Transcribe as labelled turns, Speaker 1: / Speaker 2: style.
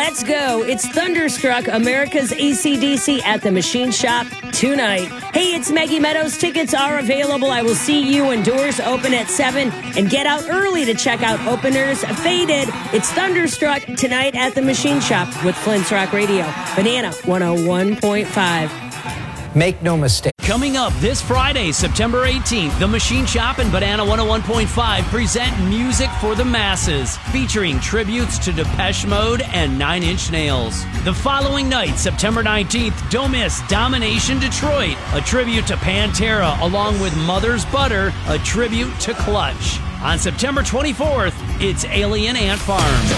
Speaker 1: Let's go. It's Thunderstruck, America's AC/DC at the Machine Shop tonight. Hey, it's Maggie Meadows. Tickets are available. I will see you when doors open at 7 and get out early to check out openers Faded. It's Thunderstruck tonight at the Machine Shop with Flint's Rock Radio. Banana 101.5.
Speaker 2: Make no mistake.
Speaker 3: Coming up this Friday, September 18th, the Machine Shop and Banana 101.5 present Music for the Masses, featuring tributes to Depeche Mode and Nine Inch Nails. The following night, September 19th, don't miss Domination Detroit, a tribute to Pantera, along with Mother's Butter, a tribute to Clutch. On September 24th, it's Alien Ant Farm.